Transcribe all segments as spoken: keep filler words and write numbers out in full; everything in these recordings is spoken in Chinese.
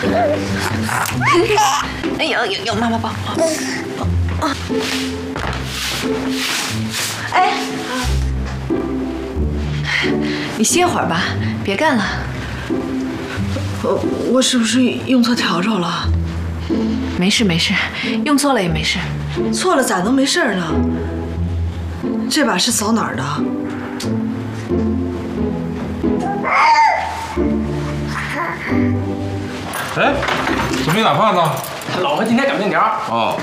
哎呦呦呦，妈妈抱。哎，你歇会儿吧，别干了。 我我是不是用错笤帚了？ 没事没事，用错了也没事。 错了咋能没事呢？这把是扫哪儿的？ 哎，怎么没打饭呢？ 他老婆今天赶面条。 哦。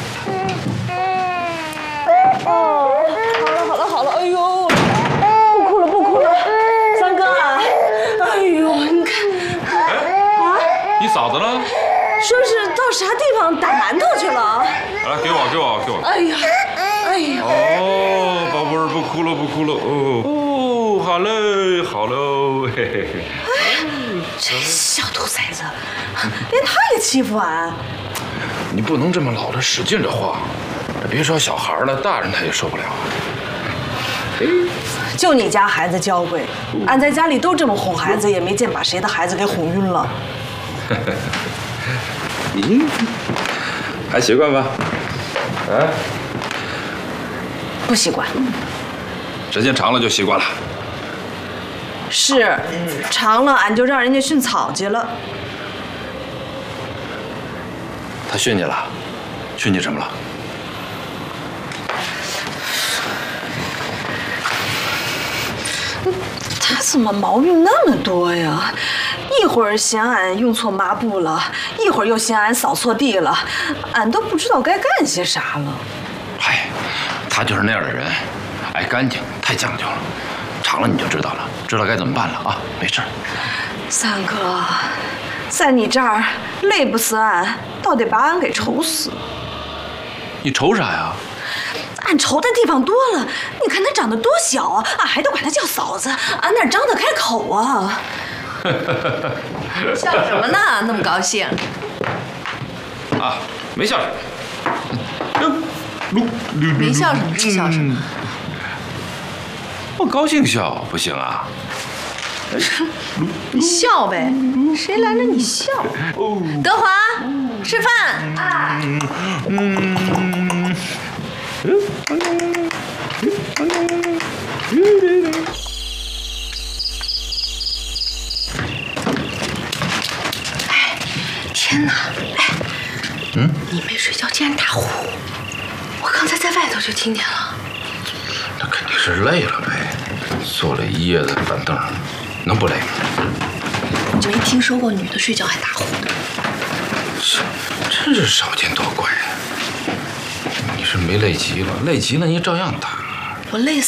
哦，好了好了好了，哎呦，不哭了不哭了，三哥啊，哎呦，你看， 啊，你嫂子呢？ 说是到啥地方打馒头去了。 来，给我给我给我。 哎呀，哎呀。 哦，宝贝儿，不哭了不哭了，哦哦，好嘞好喽，嘿嘿嘿。 这小兔崽子，连他也欺负俺。 你不能这么老的使劲的晃，这别说小孩了，大人他也受不了。 就你家孩子娇贵，俺在家里都这么哄孩子，也没见把谁的孩子给哄晕了。 咦，还习惯吧？啊？ 不习惯。 时间长了就习惯了。 是，长了俺就让人家训草去了。 他训你了？训你什么了？ 他怎么毛病那么多呀？一会儿嫌俺用错抹布了，一会儿又嫌俺扫错地了，俺都不知道该干些啥了。 嗨，他就是那样的人，爱干净，太讲究了。长了你就知道了，知道该怎么办了啊！没事。 三哥，在你这儿累不死俺，倒得把俺给愁死。 你愁啥呀？ 俺愁的地方多了，你看他长得多小啊，俺还都管他叫嫂子，俺哪张得开口啊？ 笑什么呢？那么高兴？ 啊，没笑什么。 没笑什么是笑什么？ 不高兴笑不行啊。 你笑呗，谁拦着你笑？德华，吃饭。啊。嗯。哎，天哪！哎，嗯，你没睡觉竟然打呼，我刚才在外头就听见了。 那肯定是累了呗，坐了一夜的板凳，能不累吗？ 你没听说过女的睡觉还打呼的？ 是，真是少见多怪啊！你是没累极了，累极了你照样打。 我累死。